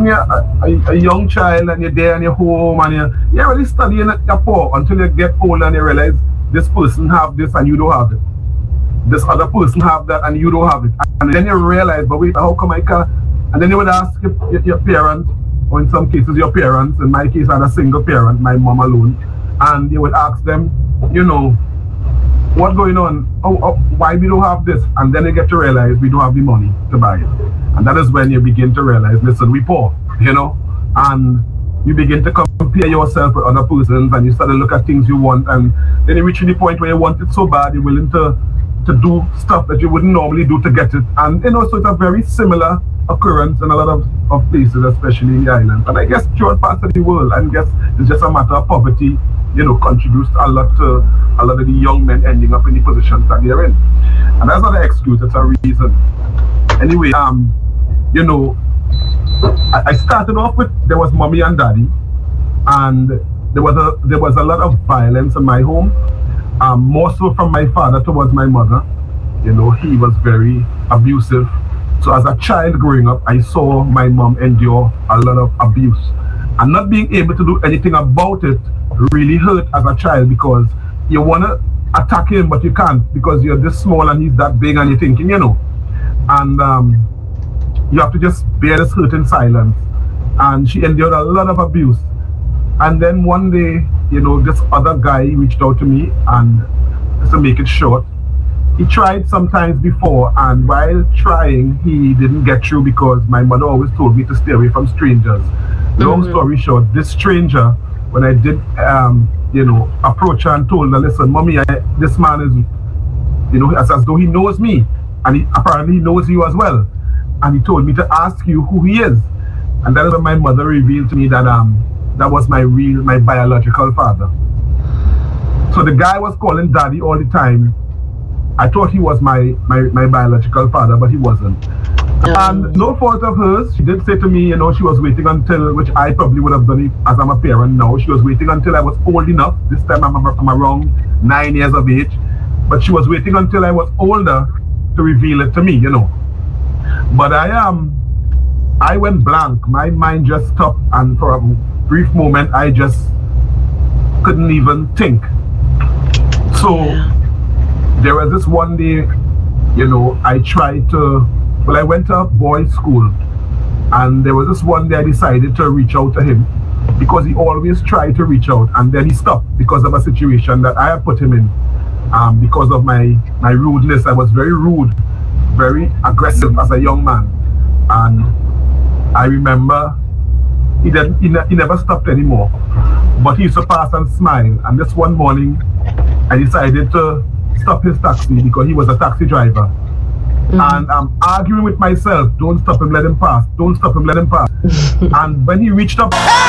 when you're a young child and you're there in your home and you're really studying at your poor until you get old and you realize this person have this and you don't have it. This other person have that and you don't have it. And then you realize, but wait, how come I can't? And then you would ask your parents, or in some cases your parents, in my case I had a single parent, my mom alone, and you would ask them, what's going on? Why we don't have this? And then you get to realize we don't have the money to buy it. And that is when you begin to realize, listen, we poor, and you begin to compare yourself with other persons and you start to look at things you want, and then you reach to the point where you want it so bad, you're willing to do stuff that you wouldn't normally do to get it. And so it's a very similar occurrence in a lot of places, especially in the islands. And I guess throughout parts of the world, I guess it's just a matter of poverty, contributes a lot of the young men ending up in the positions that they're in. And that's not an excuse, it's a reason. Anyway, I started off with, there was mommy and daddy, and there was a lot of violence in my home, more so from my father towards my mother. He was very abusive. So as a child growing up, I saw my mom endure a lot of abuse, and not being able to do anything about it really hurt as a child, because you want to attack him but you can't because you're this small and he's that big, and you're thinking, and you have to just bear this hurt in silence. And she endured a lot of abuse. And then one day, this other guy reached out to me, and just to make it short, he tried sometimes before, and while trying, he didn't get through because my mother always told me to stay away from strangers. Long story short, this stranger, when I did, approach her and told her, listen, mommy, this man is, as though he knows me, and apparently he knows you as well. And he told me to ask you who he is. And that is when my mother revealed to me that that was my biological father. So the guy was calling daddy all the time. I thought he was my biological father, but he wasn't. And no fault of hers. She did say to me, she was waiting until, which I probably would have done it as I'm a parent now. She was waiting until I was old enough. This time I'm around 9 years of age. But she was waiting until I was older to reveal it to me, But I went blank. My mind just stopped, and for a brief moment, I just couldn't even think. So there was this one day, I tried to, I went to a boys' school, and there was this one day I decided to reach out to him because he always tried to reach out, and then he stopped because of a situation that I had put him in. Because of my rudeness, I was very rude, very aggressive as a young man, and I remember he never stopped anymore, but he used to pass and smile. And this one morning I decided to stop his taxi because he was a taxi driver, and I'm arguing with myself, don't stop him, let him pass, don't stop him, let him pass. And when he reached up